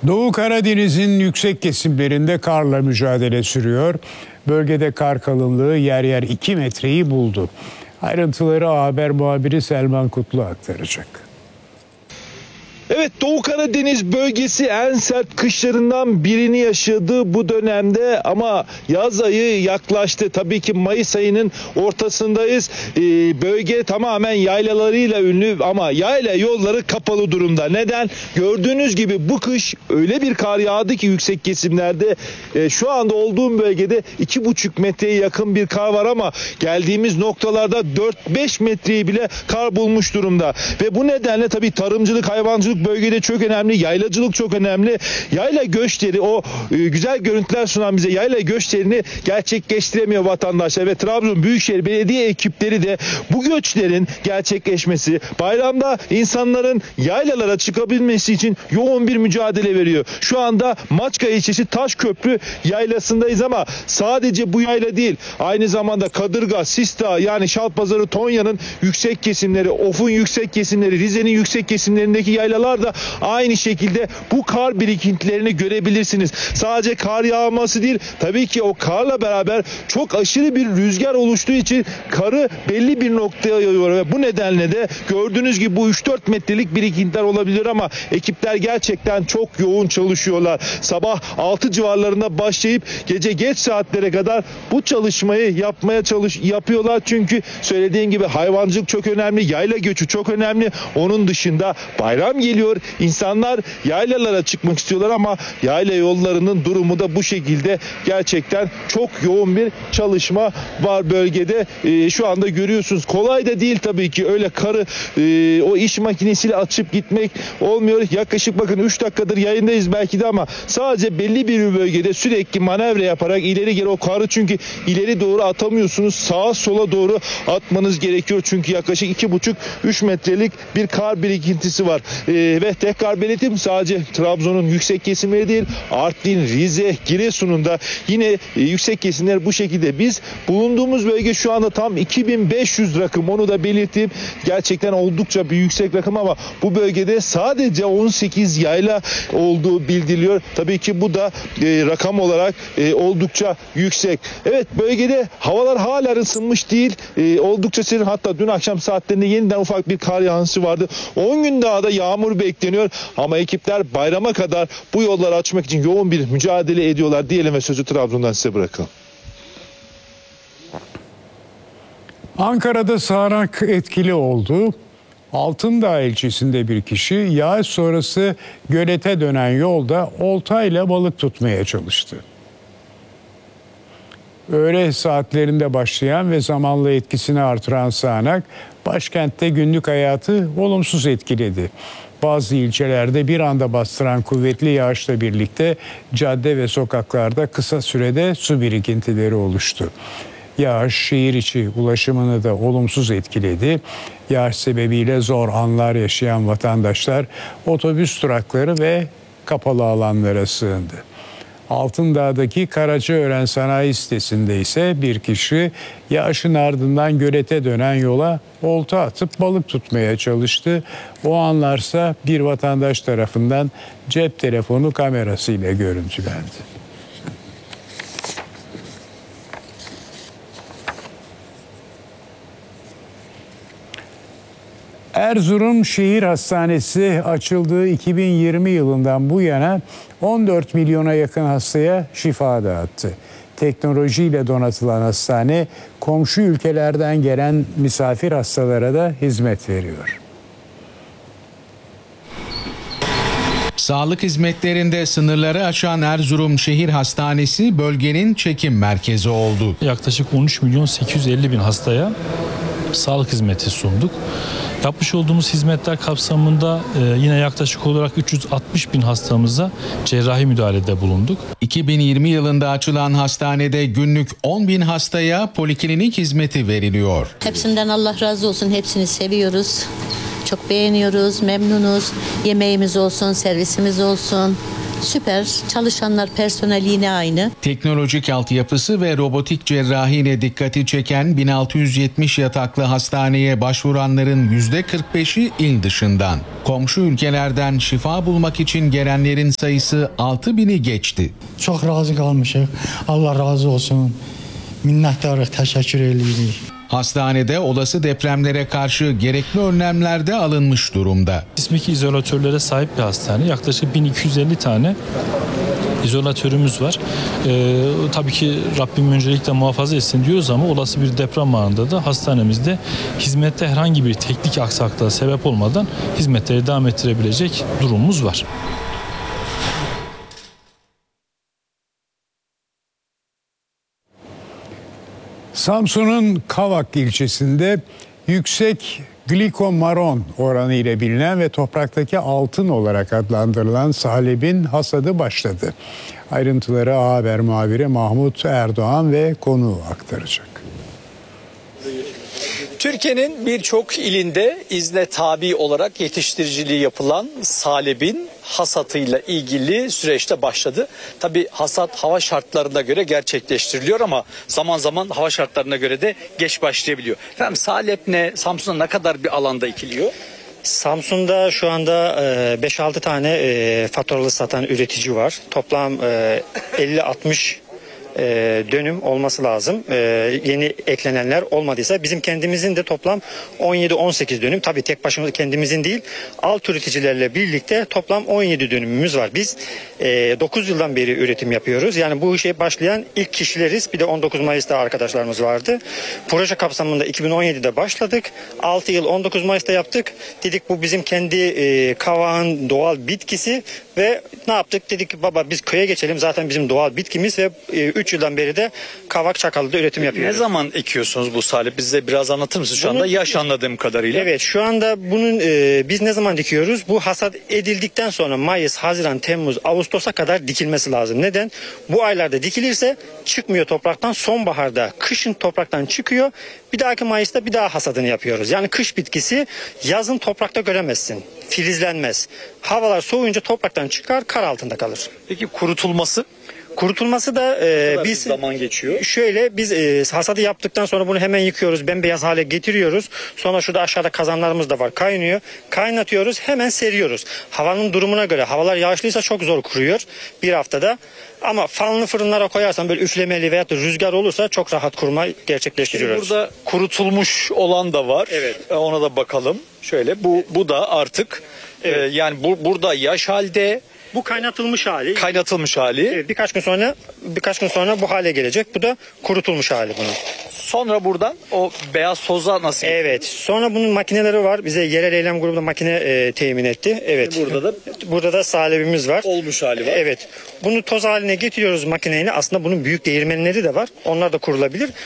Doğu Karadeniz'in yüksek kesimlerinde karla mücadele sürüyor. Bölgede kar kalınlığı yer yer 2 metreyi buldu. Ayrıntıları haber muhabiri Selman Kutlu aktaracak. Evet, Doğu Karadeniz bölgesi en sert kışlarından birini yaşadı bu dönemde ama yaz ayı yaklaştı. Tabii ki Mayıs ayının ortasındayız. Bölge tamamen yaylalarıyla ünlü ama yayla yolları kapalı durumda. Neden? Gördüğünüz gibi bu kış öyle bir kar yağdı ki yüksek kesimlerde şu anda olduğum bölgede 2,5 metreye yakın bir kar var ama geldiğimiz noktalarda 4-5 metreyi bile kar bulmuş durumda. Ve bu nedenle tabii tarımcılık, hayvancılık bölgede çok önemli, yaylacılık çok önemli. Yayla göçleri, o güzel görüntüler sunan bize yayla göçlerini gerçekleştiremiyor vatandaşlar ve Trabzon Büyükşehir Belediye ekipleri de bu göçlerin gerçekleşmesi, bayramda insanların yaylalara çıkabilmesi için yoğun bir mücadele veriyor. Şu anda Maçka ilçesi Taşköprü yaylasındayız ama sadece bu yayla değil, aynı zamanda Kadırga, Sista yani Şalpazarı, Tonya'nın yüksek kesimleri, Of'un yüksek kesimleri, Rize'nin yüksek kesimlerindeki yaylalar da aynı şekilde bu kar birikintilerini görebilirsiniz. Sadece kar yağması değil, tabii ki o karla beraber çok aşırı bir rüzgar oluştuğu için karı belli bir noktaya yayıyor ve bu nedenle de gördüğünüz gibi bu 3-4 metrelik birikintiler olabilir ama ekipler gerçekten çok yoğun çalışıyorlar. Sabah 6 civarlarında başlayıp gece geç saatlere kadar bu çalışmayı yapıyorlar çünkü söylediğim gibi hayvancılık çok önemli, yayla göçü çok önemli. Onun dışında bayram geliyor. İnsanlar yaylalara çıkmak istiyorlar ama yayla yollarının durumu da bu şekilde. Gerçekten çok yoğun bir çalışma var bölgede. Şu anda görüyorsunuz. Kolay da değil tabii ki. Öyle karı o iş makinesiyle açıp gitmek olmuyor. Yaklaşık bakın 3 dakikadır yayındayız belki de ama sadece belli bir bölgede sürekli manevra yaparak ileri geri o karı çünkü ileri doğru atamıyorsunuz. Sağa sola doğru atmanız gerekiyor. Çünkü yaklaşık 2,5-3 metrelik bir kar birikintisi var. Ve tekrar belirteyim, sadece Trabzon'un yüksek kesimleri değil, Artvin, Rize, Giresun'un da yine yüksek kesimler bu şekilde. Biz bulunduğumuz bölge şu anda tam 2500 rakım, onu da belirteyim. Gerçekten oldukça bir yüksek rakım ama bu bölgede sadece 18 yayla olduğu bildiriliyor. Tabii ki bu da rakam olarak oldukça yüksek. Evet, bölgede havalar hala ısınmış değil. Oldukça serin, hatta dün akşam saatlerinde yeniden ufak bir kar yağışı vardı. 10 gün daha da yağmur bekleniyor ama ekipler bayrama kadar bu yolları açmak için yoğun bir mücadele ediyorlar diyelim ve sözü Trabzon'dan size bırakalım. Ankara'da sağanak etkili oldu. Altındağ ilçesinde bir kişi yağış sonrası gölete dönen yolda oltayla balık tutmaya çalıştı. Öğle saatlerinde başlayan ve zamanla etkisini artıran sağanak başkentte günlük hayatı olumsuz etkiledi. Bazı ilçelerde bir anda bastıran kuvvetli yağışla birlikte cadde ve sokaklarda kısa sürede su birikintileri oluştu. Yağış şehir içi ulaşımını da olumsuz etkiledi. Yağış sebebiyle zor anlar yaşayan vatandaşlar otobüs durakları ve kapalı alanlara sığındı. Altındağ'daki Karacaören Sanayi Sitesi'nde ise bir kişi yağışın ardından gölete dönen yola olta atıp balık tutmaya çalıştı. O anlarsa bir vatandaş tarafından cep telefonu kamerasıyla görüntülendi. Erzurum Şehir Hastanesi açıldığı 2020 yılından bu yana 14 milyona yakın hastaya şifa dağıttı. Teknolojiyle donatılan hastane komşu ülkelerden gelen misafir hastalara da hizmet veriyor. Sağlık hizmetlerinde sınırları aşan Erzurum Şehir Hastanesi bölgenin çekim merkezi oldu. Yaklaşık 13 milyon 850 bin hastaya sağlık hizmeti sunduk. Yapmış olduğumuz hizmetler kapsamında yine yaklaşık olarak 360 bin hastamıza cerrahi müdahalede bulunduk. 2020 yılında açılan hastanede günlük 10 bin hastaya poliklinik hizmeti veriliyor. Hepsinden Allah razı olsun, hepsini seviyoruz. Çok beğeniyoruz, memnunuz. Yemeğimiz olsun, servisimiz olsun. Süper. Çalışanlar, personel yine aynı. Teknolojik altyapısı ve robotik cerrahiyle dikkati çeken 1670 yataklı hastaneye başvuranların %45'i il dışından. Komşu ülkelerden şifa bulmak için gelenlerin sayısı 6000'i geçti. Çox razı qalmışıq. Allah razı olsun. Minnətdarıq, təşəkkür edirik. Hastanede olası depremlere karşı gerekli önlemler de alınmış durumda. Sismik izolatörlere sahip bir hastane. Yaklaşık 1250 tane izolatörümüz var. Tabii ki Rabbim öncelikle muhafaza etsin diyoruz ama olası bir deprem anında da hastanemizde hizmette herhangi bir teknik aksaklığa sebep olmadan hizmetleri devam ettirebilecek durumumuz var. Samsun'un Kavak ilçesinde yüksek glikomaron oranı ile bilinen ve topraktaki altın olarak adlandırılan salebin hasadı başladı. Ayrıntıları A Haber muhabiri Mahmut Erdoğan ve konuğu aktaracak. Türkiye'nin birçok ilinde izne tabi olarak yetiştiriciliği yapılan salebin hasatıyla ilgili süreçte başladı. Tabii hasat hava şartlarına göre gerçekleştiriliyor ama zaman zaman hava şartlarına göre de geç başlayabiliyor. Efendim salep ne? Samsun'da ne kadar bir alanda ekiliyor? Samsun'da şu anda 5-6 tane faturalı satan üretici var. Toplam 50-60 dönüm olması lazım. Yeni eklenenler olmadıysa bizim kendimizin de toplam 17-18 dönüm. Tabii tek başımıza kendimizin değil, alt üreticilerle birlikte toplam 17 dönümümüz var. Biz 9 yıldan beri üretim yapıyoruz. Yani bu işe başlayan ilk kişileriz. Bir de 19 Mayıs'ta arkadaşlarımız vardı. Proje kapsamında 2017'de başladık. 6 yıl 19 Mayıs'ta yaptık. Dedik bu bizim kendi kavağın doğal bitkisi ve ne yaptık? Dedik ki baba biz köye geçelim. Zaten bizim doğal bitkimiz ve 3 yıldan beri de Kavak Çakalı'da üretim yapıyoruz. Ne zaman ekiyorsunuz bu salep? Bize biraz anlatır mısınız? Şu anda yaş anladığım kadarıyla. Evet, şu anda bunun biz ne zaman dikiyoruz? Bu hasat edildikten sonra Mayıs, Haziran, Temmuz, Ağustos'a kadar dikilmesi lazım. Neden? Bu aylarda dikilirse çıkmıyor topraktan. Sonbaharda, kışın topraktan çıkıyor. Bir dahaki Mayıs'ta bir daha hasadını yapıyoruz. Yani kış bitkisi yazın toprakta göremezsin. Filizlenmez. Havalar soğuyunca topraktan çıkar, kar altında kalır. Peki kurutulması? Kurutulması da biz zaman geçiyor. şöyle biz hasadı yaptıktan sonra bunu hemen yıkıyoruz. Bembeyaz hale getiriyoruz. Sonra şurada aşağıda kazanlarımız da var. Kaynıyor. Kaynatıyoruz. Hemen seriyoruz. Havanın durumuna göre havalar yağışlıysa çok zor kuruyor. Bir haftada. Ama fanlı fırınlara koyarsan böyle üflemeli veyahut da rüzgar olursa çok rahat kurma gerçekleştiriyoruz. Burada kurutulmuş olan da var. Evet. Ona da bakalım. Şöyle bu da artık Evet. yani burada yaş halde, Bu kaynatılmış hali. kaynatılmış hali. Evet, birkaç gün sonra bu hale gelecek. Bu da kurutulmuş hali bunun. Sonra buradan o beyaz toza nasıl? Evet. Sonra bunun makineleri var. Bize yerel eylem grubunda makine temin etti. Evet. Burada da salebimiz var. Olmuş hali var. Evet. Bunu toz haline getiriyoruz makineyle. Aslında bunun büyük değirmenleri de var. Onlar da kurulabilir.